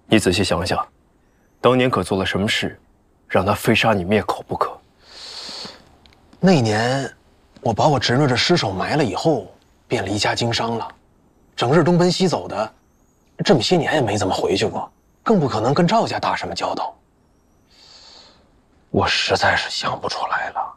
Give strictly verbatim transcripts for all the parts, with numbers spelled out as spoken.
你仔细想想，当年可做了什么事，让他非杀你灭口不可？ 那年，我把我侄女的尸首埋了以后，便离家经商了，整日东奔西走的，这么些年也没怎么回去过，更不可能跟赵家打什么交道。我实在是想不出来了。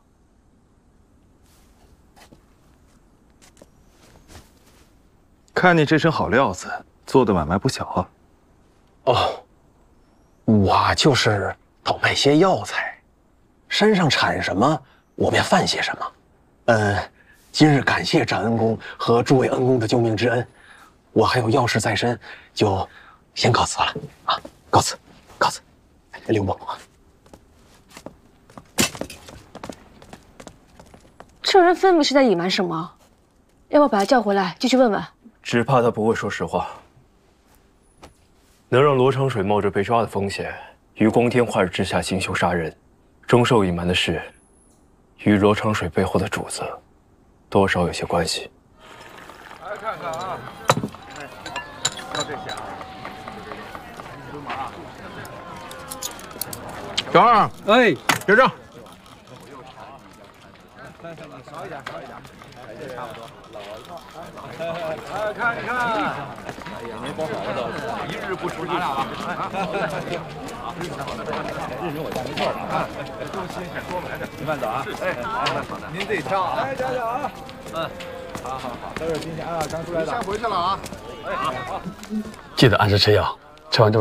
看你这身好料子，做的买卖不小啊。 哦，我就是倒卖些药材，山上产什么，我便贩些什么。呃，今日感谢展恩公和诸位恩公的救命之恩，我还有要事在身，就先告辞了啊！告辞，告辞，刘某。 这人分明是在隐瞒什么，要不要把他叫回来继续问问？ 只怕他不会说实话。能让罗长水冒着被抓的风险，于光天化日之下行凶杀人，终受隐瞒的事，与罗长水背后的主子，多少有些关系。 来看看啊，要这些啊， 小二， 哎， 结账。 少一点，少一点，这差不多。来看一看，您包好了都，一日不吃拿俩了。好，日子我家没错啊，都新鲜多买点。您慢走啊，哎，好的，您自己挑啊，哎，加油啊，嗯，好好好，都是新鲜啊，刚出来的。先回去了啊，哎，好， 记得按时吃药，吃完之后。